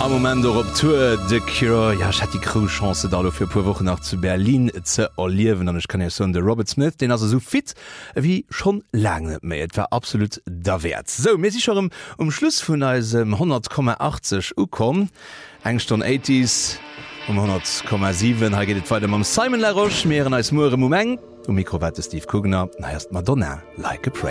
Am moment op Tour de Cure ja hat die Crewchance da fir pu woche nach zu Berlin ze erliewen an ich kann ja so de Robert Smith den also so fit wie schon lange méi etwa absolut da wert. So me sich um Schluss vun als 100,80 kom engton 80s 100,7 ha get weiter am Simon Laroche Meeren als Moore Moment Mikrowette Steve Kugner na erst Madonna like a prayer.